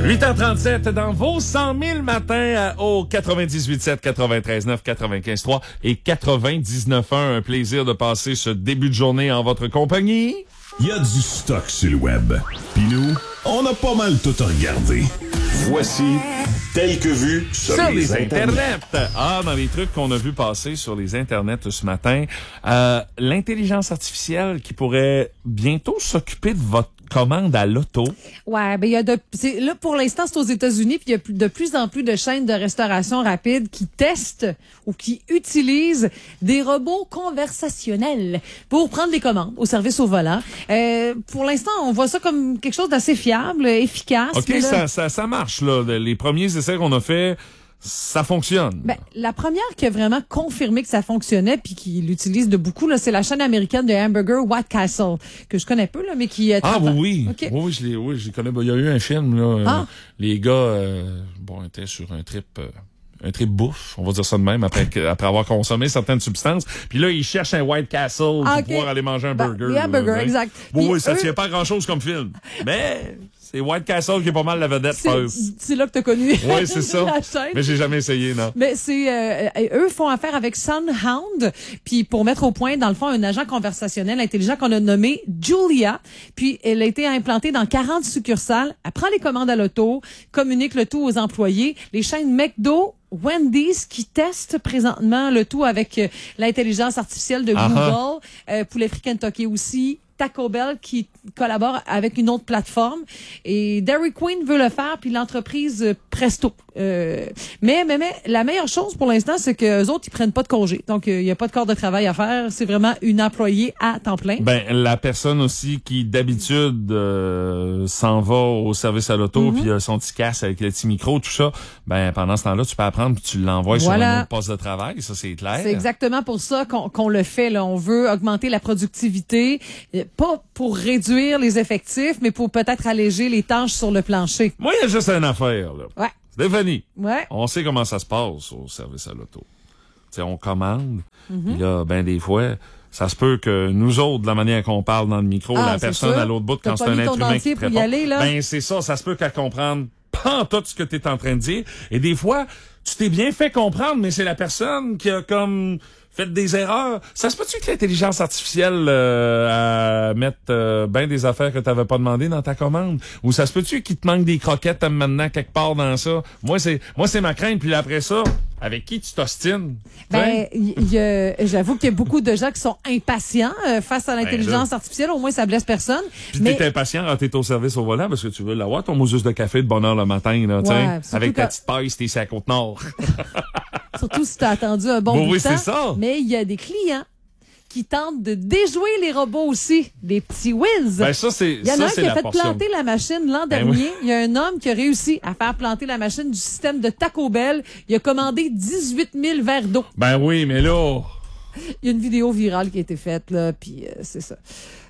8h37 dans vos 100 000 matins au 98.7, 93.9, 95.3 et 99.1. Un plaisir de passer ce début de journée en votre compagnie. Il y a du stock sur le web. Puis nous, on a pas mal tout regardé. Voici Tel que vu sur les internets. Dans les trucs qu'on a vu passer sur les internets ce matin, l'intelligence artificielle qui pourrait bientôt s'occuper de votre commande à l'auto. Ouais, ben il y a là pour l'instant c'est aux États-Unis, puis il y a de plus en plus de chaînes de restauration rapide qui testent ou qui utilisent des robots conversationnels pour prendre les commandes au service au volant. Pour l'instant, on voit ça comme quelque chose d'assez fiable, efficace. OK, là, ça marche là. Les premiers essais qu'on a fait, ça fonctionne. Ben, la première qui a vraiment confirmé que ça fonctionnait puis qui l'utilise de beaucoup, là, c'est la chaîne américaine de hamburger White Castle, que je connais peu, là, mais qui est... Oui. Okay. Oui, je les connais. Il y a eu un film, là. Les gars, étaient sur un trip bouffe, on va dire ça de même, après avoir consommé certaines substances. Puis là, ils cherchent un White Castle pour pouvoir aller manger un burger. Les hamburgers, exact. Oui, ça tient pas grand-chose comme film. Mais... c'est White Castle qui est pas mal la vedette. C'est là que t'as connu. Oui, c'est ça. La chaîne. Mais j'ai jamais essayé, non. Mais eux font affaire avec Soundhound, puis pour mettre au point, dans le fond, un agent conversationnel intelligent qu'on a nommé Julia. Puis elle a été implantée dans 40 succursales. Elle prend les commandes à l'auto, communique le tout aux employés. Les chaînes McDo, Wendy's qui testent présentement le tout avec l'intelligence artificielle de Google, Poulet Frit Kentucky aussi, Taco Bell qui collabore avec une autre plateforme et Dairy Queen veut le faire puis l'entreprise Presto. Mais la meilleure chose pour l'instant c'est que eux autres ils prennent pas de congé. Donc il y a pas de corps de travail à faire, c'est vraiment une employée à temps plein. Ben la personne aussi qui d'habitude s'en va au service à l'auto puis son petit casque avec le petit micro tout ça, ben pendant ce temps-là tu peux apprendre puis tu l'envoies sur un autre poste de travail, ça c'est clair. C'est exactement pour ça qu'on le fait là, on veut augmenter la productivité, pas pour réduire les effectifs mais pour peut-être alléger les tâches sur le plancher. Moi il y a juste une affaire là. Ouais. Stéphanie, ouais. On sait comment ça se passe au service à l'auto. T'sais, on commande, puis là, ben des fois, ça se peut que nous autres, de la manière qu'on parle dans le micro, la personne à l'autre bout, quand c'est un être humain qui te répond, ben c'est ça se peut qu'elle comprenne pas en tout ce que tu es en train de dire. Et des fois, tu t'es bien fait comprendre, mais c'est la personne qui a comme fait des erreurs. Ça se peut-tu que l'intelligence artificielle mette ben des affaires que tu n'avais pas demandé dans ta commande? Ou ça se peut-tu qu'il te manque des croquettes maintenant quelque part dans ça? Moi, c'est ma crainte. Puis après ça, avec qui tu t'ostines? Ben, j'avoue qu'il y a beaucoup de gens qui sont impatients face à l'intelligence artificielle. Au moins, ça blesse personne. Puis t'es impatient quand t'es au service au volant parce que tu veux l'avoir, ton mousse de café de bonne heure le matin, là, avec ta petite paille si t'es sur la Côte-Nord. Surtout si t'as attendu un bon bout de temps. Oui, c'est ça. Mais il y a des clients qui tentent de déjouer les robots aussi, des petits whiz. Ben ça c'est il y en a un qui a fait planter la machine l'an dernier. Il y a un homme qui a réussi à faire planter la machine du système de Taco Bell. Il a commandé 18 000 verres d'eau. Ben oui, mais là... il y a une vidéo virale qui a été faite, là, puis c'est ça.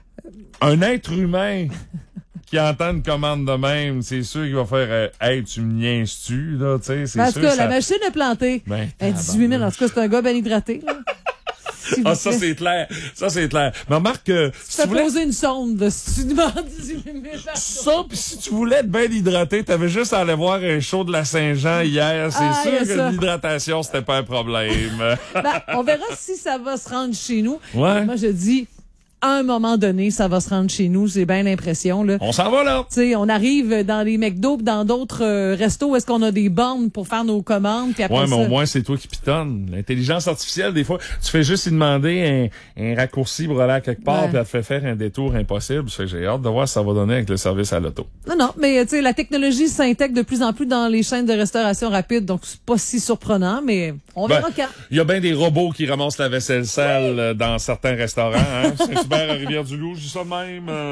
Un être humain qui entend une commande de même, c'est sûr qu'il va faire hey, tu me niaises-tu, là, tu sais, c'est parce sûr. Parce que la machine est plantée. 18 000, en tout cas, c'est un gars bien hydraté, là. Ça c'est clair. Ça c'est clair. Mais remarque que si tu voulais poser une sonde, là, si tu demandes 18 000 ça, puis si tu voulais être bien hydraté, t'avais juste à aller voir un show de la Saint-Jean hier. C'est sûr que l'hydratation, c'était pas un problème. On verra si ça va se rendre chez nous. Ouais. Moi, je dis... à un moment donné, ça va se rendre chez nous, j'ai bien l'impression, là. On s'en va, là. Tu sais, on arrive dans les McDo, dans d'autres restos où est-ce qu'on a des bornes pour faire nos commandes, puis après mais au moins, c'est toi qui pitonne. L'intelligence artificielle, des fois, tu fais juste y demander un raccourci pour aller à quelque part, puis elle te fait faire un détour impossible. Ça fait que j'ai hâte de voir ce que ça va donner avec le service à l'auto. Non, mais tu sais, la technologie s'intègre de plus en plus dans les chaînes de restauration rapide, donc c'est pas si surprenant, mais on verra quand. Il y a bien des robots qui ramassent la vaisselle sale dans certains restaurants, hein. Saint-Hubert à Rivière-du-Loup, je dis ça de même.